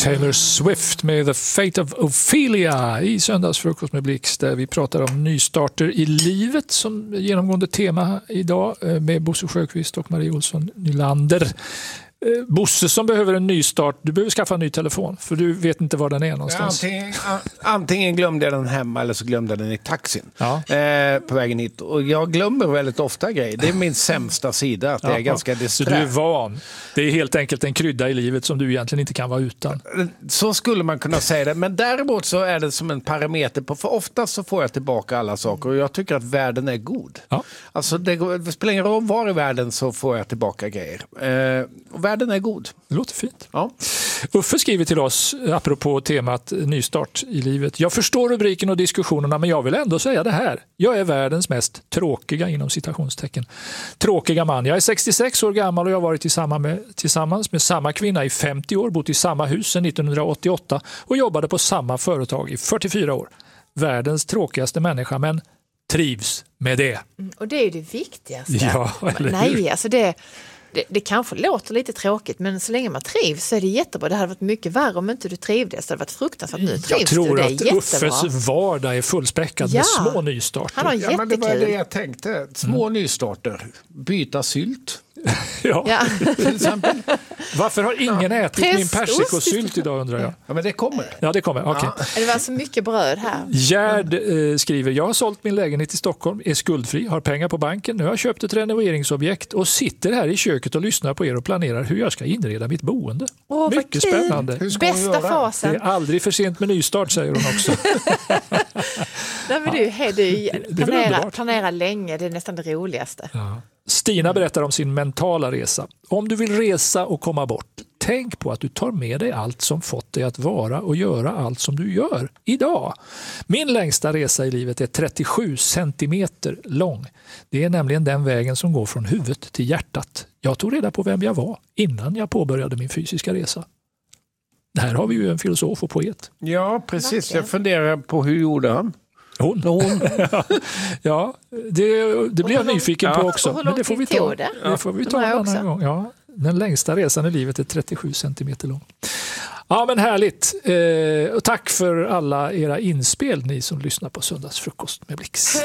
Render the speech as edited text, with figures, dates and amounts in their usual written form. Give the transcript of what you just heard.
Taylor Swift med The Fate of Ophelia i Söndagsfrukost med Blix, där vi pratar om nystarter i livet som genomgående tema idag med Bosse Sjöqvist och Marie Olsson Nylander. Bosse som behöver en nystart, du behöver skaffa en ny telefon för du vet inte var den är någonstans. Antingen glömde jag den hemma eller så glömde jag den i taxin på vägen hit. Och jag glömmer väldigt ofta grejer. Det är min sämsta sida, att det är ganska disträ. Så du är van. Det är helt enkelt en krydda i livet som du egentligen inte kan vara utan. Så skulle man kunna säga det. Men däremot så är det som en parameter på, för oftast så får jag tillbaka alla saker och jag tycker att världen är god. Ja. Alltså det spelar ingen roll var i världen så får jag tillbaka grejer. Och världen är god. Det låter fint. Ja. Uffe skriver till oss apropå temat nystart i livet. Jag förstår rubriken och diskussionerna, men jag vill ändå säga det här. Jag är världens mest tråkiga inom citationstecken. Tråkiga man. Jag är 66 år gammal och jag har varit tillsammans med samma kvinna i 50 år, bott i samma hus sedan 1988 och jobbade på samma företag i 44 år. Världens tråkigaste människa, men trivs med det. Och det är ju det viktigaste. Ja, eller nej, alltså det kanske låter lite tråkigt, men så länge man trivs så är det jättebra. Det hade varit mycket värre om inte du trivdes. Det hade varit fruktansvärt. Nu trivs jag tror du, det är att jättebra. Uffes vardag är fullspäckad med små nystarter. Han har jättekul. Men det var det jag tänkte. Små nystarter. Byta sylt. Ja. Till exempel. Varför har ingen ätit min persikosylt idag, undrar jag? Ja, men det kommer. Ja, det kommer. Okay. Ja. Det var så mycket bröd här. Gerd skriver, jag har sålt min lägenhet i Stockholm, är skuldfri, har pengar på banken. Nu har jag köpt ett renoveringsobjekt och sitter här i köket och lyssnar på er och planerar hur jag ska inreda mitt boende. Mycket spännande. Bästa fasen. Det är aldrig för sent med nystart, säger hon också. Planera länge, det är nästan det roligaste. Ja. Stina berättar om sin mentala resa. Om du vill resa och komma bort, tänk på att du tar med dig allt som fått dig att vara och göra allt som du gör idag. Min längsta resa i livet är 37 centimeter lång. Det är nämligen den vägen som går från huvudet till hjärtat. Jag tog reda på vem jag var innan jag påbörjade min fysiska resa. Här har vi ju en filosof och poet. Ja, precis. Jag funderar på hur gjorde han? Hon. Ja, det blir jag nyfiken på också. Men det får vi ta. Det får vi ta en annan gång. Ja, den längsta resan i livet är 37 centimeter lång. Ja, men härligt. Och tack för alla era inspel, ni som lyssnar på Söndagsfrukost med Blix.